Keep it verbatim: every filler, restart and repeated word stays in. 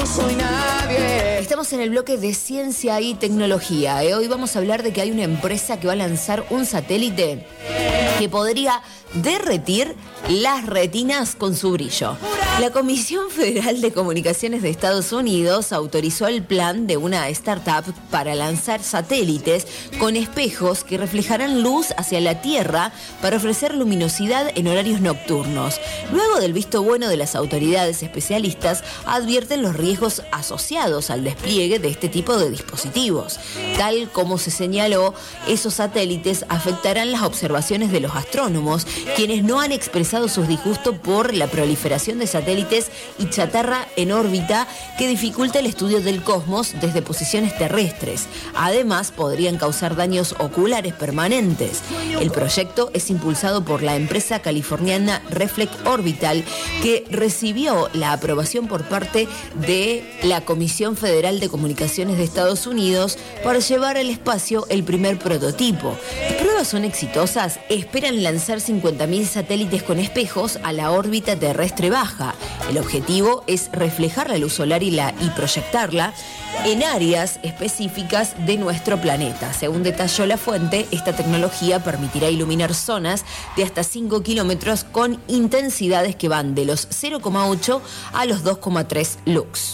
soy nadie. Estamos en el bloque de ciencia y tecnología. ¿eh? Hoy vamos a hablar de que hay una empresa que va a lanzar un satélite que podría derretir las retinas con su brillo. La Comisión Federal de Comunicaciones de Estados Unidos autorizó el plan de una startup para lanzar satélites con espejos que reflejarán luz hacia la Tierra para ofrecer luminosidad en horarios nocturnos. Luego del visto bueno de las autoridades especialistas, advierten los riesgos asociados al despliegue de este tipo de dispositivos. Tal como se señaló, esos satélites afectarán las observaciones de los astrónomos, quienes no han expresado sus disgustos por la proliferación de satélites y chatarra en órbita que dificulta el estudio del cosmos desde posiciones terrestres. Además, podrían causar daños oculares permanentes. El proyecto es impulsado por la empresa californiana Reflect Orbital, que recibió la aprobación por parte de la Comisión Federal de Comunicaciones de Estados Unidos para llevar al espacio el primer prototipo. Las pruebas son exitosas. Esperan lanzar cincuenta mil satélites con espejos a la órbita terrestre baja. El objetivo es reflejar la luz solar y, la, y proyectarla en áreas específicas de nuestro planeta. Según detalló la fuente, esta tecnología permitirá iluminar zonas de hasta cinco kilómetros con intensidades que van de los cero coma ocho a los dos coma tres lux.